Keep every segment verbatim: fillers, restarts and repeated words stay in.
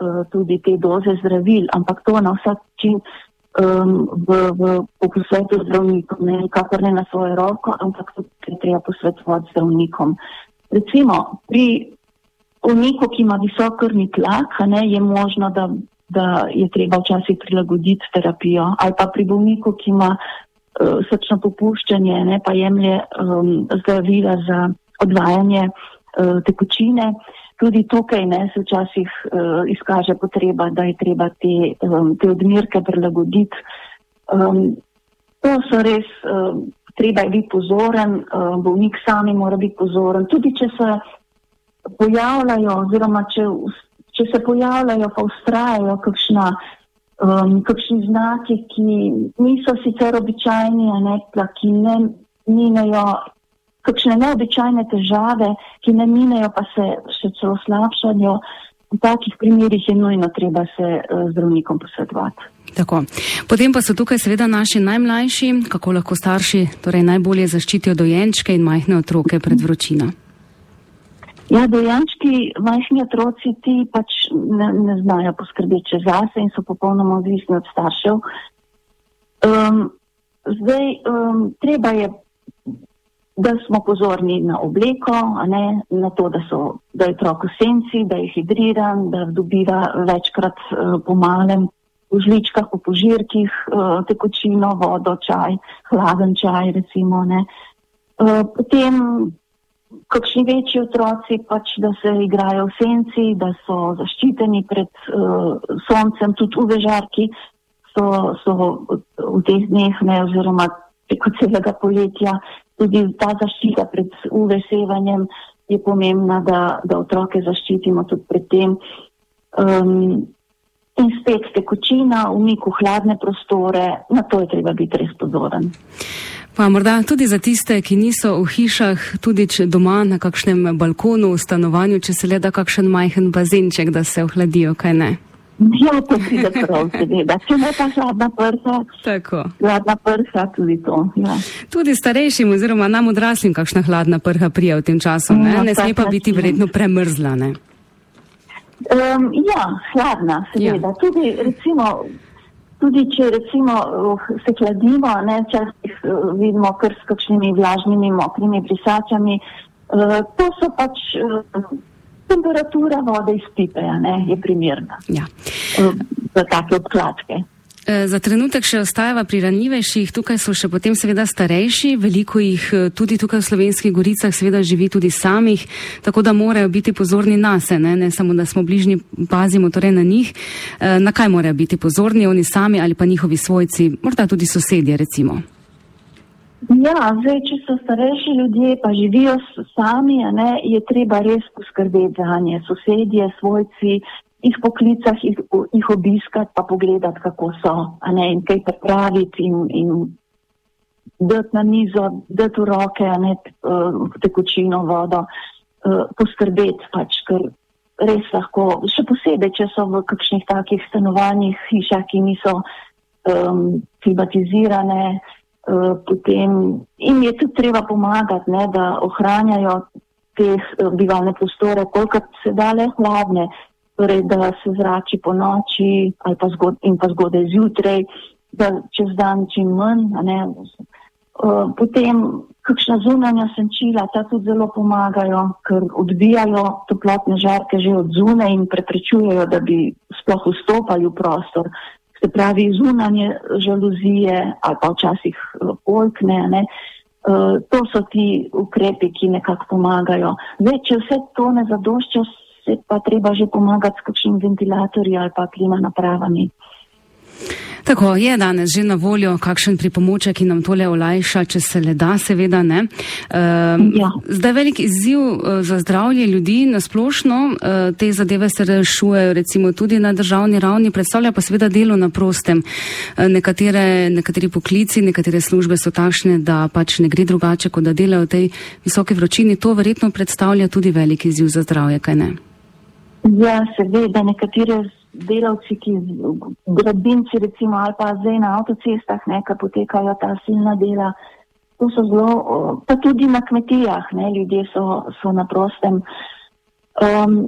uh, tudi te doze zdravil, ampak to na vsak čin um, v, v, v posvetu zdravnikom, ne nikakor ne na svojo roko, ampak tudi treba posvetovati zdravnikom. Recimo, pri bolniku, ki ima visok krvni tlak, ne, je možno, da, da je treba včasih prilagoditi terapijo, ali pa pri bolniku, ki ima uh, srčno popuščanje, ne, pa jemlje um, zdravila za odvajanje uh, tekočine. Tudi tukaj ne, se včasih uh, izkaže potreba, da je treba te, um, te odmerke prilagoditi. Um, to so res, um, treba je biti pozoren, um, bolnik sami mora biti pozoren, tudi če se pojavljajo, oziroma če, če se pojavljajo, pa ustrajajo kakšna, um, kakšni znaki, ki niso sicer običajni, a ne, ki ne minejo, kakšne neobičajne težave, ki ne minejo, pa se še celo slabšanjo. V takih primerih je nujno treba se uh, zdravnikom posvetovati. Tako. Potem pa so tukaj seveda naši najmlajši, kako lahko starši torej najbolje zaščitijo dojenčke in majhne otroke pred vročino. Ja, dojenčki, majhni otroci, ti pač ne, ne znajo poskrbeti zase in so popolnoma odvisni od staršev. Um, zdaj, um, treba je, da smo pozorni na obleko, a ne, na to, da, so, da je otrok v senci, da je hidriran, da dobiva večkrat uh, po malem v žličkah, po požirkih, uh, tekočino, vodo, čaj, hladen čaj, recimo, ne. Uh, potem kakšni večji otroci pač, da se igrajo v senci, da so zaščiteni pred uh, soncem, tudi U V žarki so, so v teh dneh, ne, oziroma preko celega poletja, tudi ta zaščita pred U V sevanjem je pomembna, da, da otroke zaščitimo tudi pred tem. Um, in spet tekočina, umik v hladne prostore, na to je treba biti res pozoren. Pa morda tudi za tiste, ki niso v hišah, tudi doma na kakšnem balkonu, v stanovanju, če se le da kakšen majhen bazenček, da se ohladijo, kaj ne? Ja, to pride prav, seveda. Če ne pa hladna prha, Tako. hladna prha, tudi to. Ja. Tudi starejšim oziroma nam odraslim kakšna hladna prha prija v tem času, ne? No, Ne sme pa biti verjetno premrzla, ne? Um, ja, hladna, seveda. Ja. Tudi, recimo, Tudi če recimo se hladimo, ne, včasih uh, vidimo kar s kakšnimi vlažnimi, mokrimi brisačami, uh, to so pač uh, temperatura vode iz pipe, ne, je primerna ja. uh, za take obkladke. Za trenutek še ostajava pri ranljivejših, tukaj so še potem seveda starejši, veliko jih tudi tukaj v Slovenskih Goricah seveda živi tudi samih, tako da morajo biti pozorni nase, ne, ne samo da smo bližnji, pazimo torej na njih. Na kaj morajo biti pozorni oni sami ali pa njihovi svojci, morda tudi sosedje recimo? Ja, zdaj, če so starejši ljudje pa živijo sami, ne, je treba res poskrbeti za nje, sosedje, svojci, jih poklicah, jih, jih obiskati, pa pogledati, kako so, a ne, in kaj pripraviti in, in dati na mizo, dati v roke, a ne, tekočino, vodo, poskrbeti pač, ker res lahko, še posebej, če so v kakšnih takih stanovanjih, hišah, ki niso um, klimatizirane, uh, potem jim je tudi treba pomagati, ne, da ohranjajo te uh, bivalne prostore, kolikor se da le hladne, torej, da se zrači po noči ali pa zgod, in pa zgodaj zjutraj, da čez dan čim manj, a ne. Uh, potem kakšna zunanja senčila, ta tudi zelo pomagajo, ker odbijajo toplotne žarke že od zunaj in preprečujejo, da bi sploh vstopali v prostor. Se pravi, zunanje žaluzije ali pa včasih polkne, a ne. Uh, to so ti ukrepi, ki nekako pomagajo. Zdaj, če vse to ne zadošča, se pa treba že pomagati s kakšnim ventilatorjem ali pa klima napravami. Tako, je danes že na voljo kakšen pripomoček, ki nam tole olajša, če se le da, seveda ne. Uh, ja. Zdaj velik izziv uh, za zdravje ljudi na splošno, uh, te zadeve se rešujejo recimo tudi na državni ravni, predstavlja pa seveda delo na prostem. Uh, nekatere, nekateri poklici, nekatere službe so takšne, da pač ne gre drugače, kot da delajo v tej visoki vročini. To verjetno predstavlja tudi velik izziv za zdravje, kaj ne? Ja, seveda, nekatere delavci, ki gradbinci recimo ali pa zdaj na avtocestah, ne, ki potekajo ta silna dela, to so zelo, pa tudi na kmetijah, ne, ljudje so, so na prostem. Um,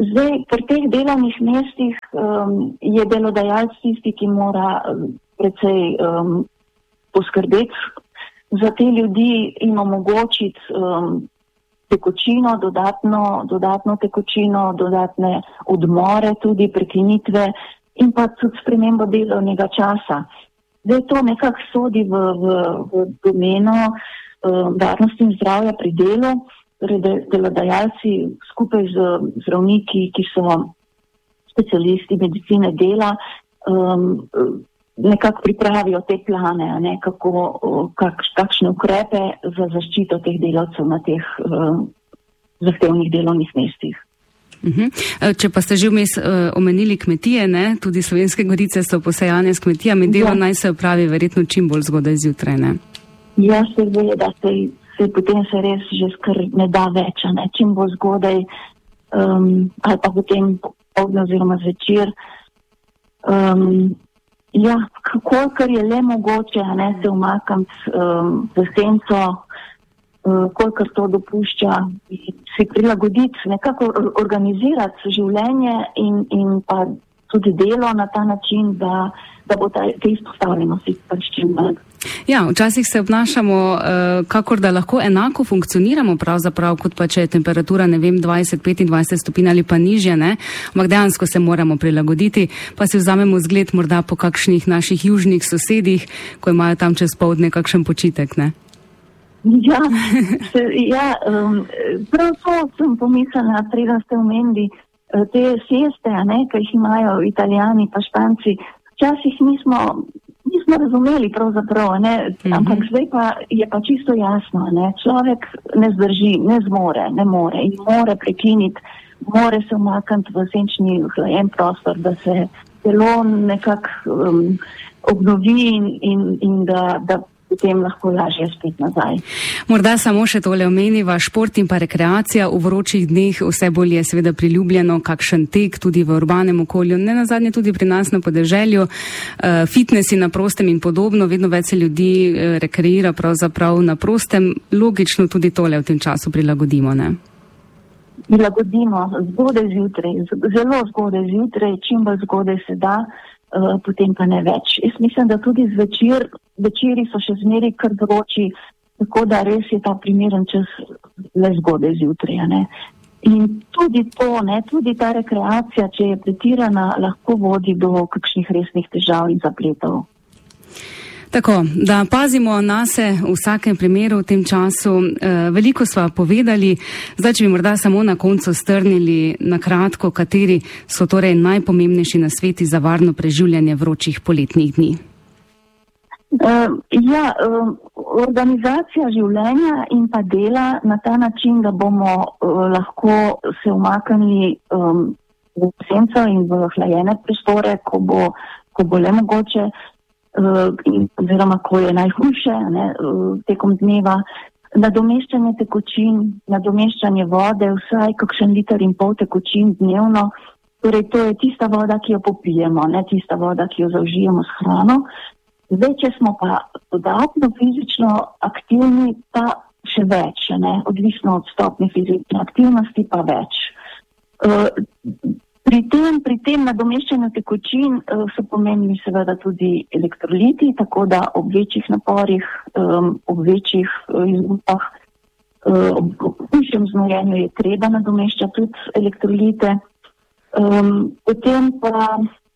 Zdaj, pri teh delovnih mestih um, je delodajalec tisti, ki mora precej um, poskrbeti za te ljudi in omogočiti um, tekočino, dodatno, dodatno tekočino, dodatne odmore, tudi prekinitve in pa tudi spremembo delovnega časa. Zdaj to nekako sodi v, v, v domeno um, varnosti in zdravja pri delu. Torej, delodajalci skupaj z zdravniki, ki so specialisti medicine dela, um, nekako pripravijo te plane, ne, kako, kak, kakšne ukrepe za zaščito teh delavcev na teh um, zahtevnih delovnih mestih. Uhum. Če pa ste že vmes uh, omenili kmetije, ne, tudi Slovenske Gorice so posejane s kmetijami, delo ja. Naj se opravi verjetno čim bolj zgodaj zjutraj, ne? Ja, se ve, da se, se potem se res že skar ne da več, ne, čim bolj zgodaj um, ali pa potem popoldne oziroma zvečer. Um, ja, kolikor je le mogoče, ne, se umakniti um, v senco, uh, kolikor to dopušča, si prilagoditi, nekako organizirati življenje in, in pa tudi delo na ta način, da, da bo ta, te izpostavljenosti pač čim manj. Ja, včasih se obnašamo, uh, kakor da lahko enako funkcioniramo pravzaprav, kot pa če je temperatura, ne vem, dvajset, petindvajset stopinj ali pa nižje, ne, ampak dejansko se moramo prilagoditi, pa si vzamemo zgled morda po kakšnih naših južnih sosedih, ko imajo tam čez poldne kakšen počitek, ne. Ja, se, ja um, prav to sem pomislila, preden ste omenili te sieste, ne, ki jih imajo Italijani pa Španci. Včasih nismo, nismo razumeli pravzaprav, ne, mm-hmm. ampak zdaj pa je pa čisto jasno, ne, človek ne zdrži, ne zmore, ne more in more prekiniti, more se umakniti v senčni hlajen prostor, da se telo nekako um, obnovi in, in, in da, da potem lahko lažje spet nazaj. Morda samo še tole omeniva, šport in pa rekreacija v vročih dneh vse bolj je seveda priljubljeno, kakšen tek tudi v urbanem okolju, ne nazadnje tudi pri nas na podeželju, uh, fitnesi na prostem in podobno, vedno več se ljudi uh, rekreira pravzaprav na prostem, logično tudi tole v tem času prilagodimo, ne? Prilagodimo zgodaj zjutraj, zelo zgodaj zjutraj, čim bolj zgodaj se da, uh, potem pa ne več. Jaz mislim, da tudi zvečer, večeri so še zmeri kar vroči, tako da res je ta primeren čas le zgodaj zjutraj, ne. In tudi to, ne, tudi ta rekreacija, če je pretirana, lahko vodi do kakšnih resnih težav in zapletov. Tako, da pazimo nase v vsakem primeru v tem času. E, veliko sva povedali, zdaj, če bi morda samo na koncu strnili na kratko, kateri so torej najpomembnejši nasveti za varno preživljanje vročih poletnih dni. Uh, ja, uh, organizacija življenja in pa dela na ta način, da bomo uh, lahko se umaknili um, v senco in v hlajene prostore, ko bo, ko bo le mogoče, uh, in, oziroma ko je najhujše, ne, uh, tekom dneva, nadomeščanje tekočin, nadomeščanje vode, vsaj kakšen liter in pol tekočin dnevno, torej to je tista voda, ki jo popijemo, ne tista voda, ki jo zaužijemo s hrano. Zdaj, če smo pa dodatno fizično aktivni, pa še več, ne? Odvisno od stopnje fizične aktivnosti, pa več. Uh, pri tem, pri tem nadomeščanju tekočin uh, so pomembni seveda tudi elektroliti, tako da ob večjih naporih, um, ob večjih uh, izgubah, uh, ob višjem znojenju je treba nadomeščati tudi elektrolite. Um, potem pa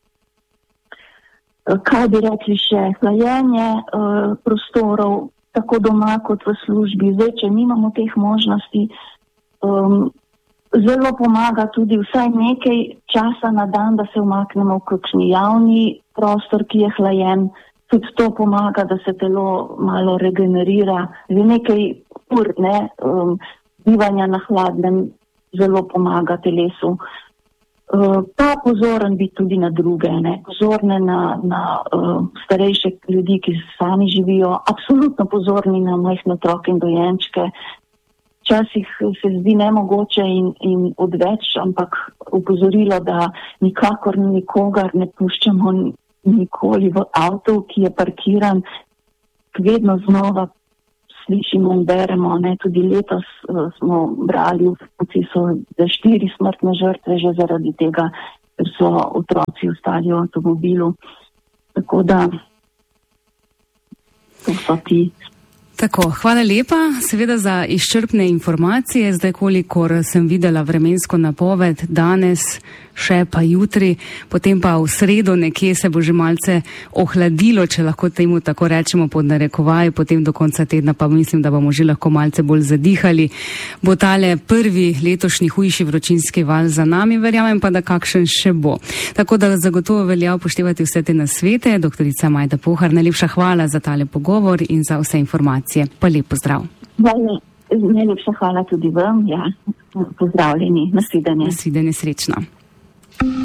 kaj bi rekli še, hlajenje uh, prostorov, tako doma kot v službi. Zdaj, če nimamo teh možnosti, um, zelo pomaga tudi vsaj nekaj časa na dan, da se umaknemo v kakšni javni prostor, ki je hlajen. Tudi to pomaga, da se telo malo regenerira. Že nekaj ur, ne, um, bivanja na hladnem zelo pomaga telesu. Uh, pa pozoren biti tudi na druge, ne, pozorne na, na uh, starejše ljudi, ki sami živijo, absolutno pozorni na majhne otroke in dojenčke. Včasih se zdi nemogoče in, in odveč, ampak upozorilo, da nikakor nikogar ne puščamo nikoli v avtu, ki je parkiran, vedno znova slišimo in beremo, ne, tudi letos uh, smo brali v procesu za štiri smrtne žrtve že zaradi tega, ker so otroci ostali v avtomobilu. Tako da to so ti. Tako, hvala lepa seveda za izčrpne informacije. Zdaj, kolikor sem videla vremensko napoved, danes, še pa jutri, potem pa v sredo nekje se bo že malce ohladilo, če lahko temu tako rečemo pod narekovaj, potem do konca tedna pa mislim, da bomo že lahko malce bolj zadihali. Bo tale prvi letošnji hujši vročinski val za nami, verjamem pa, da kakšen še bo. Tako da zagotovo velja upoštevati vse te nasvete. Doktorica Majda Pohar, najlepša hvala za tale pogovor in za vse informacije. Pa lep pozdrav. Najlepša hvala tudi vam. Ja. Pozdravljeni. Nasvidenje. Nasvidenje, srečno.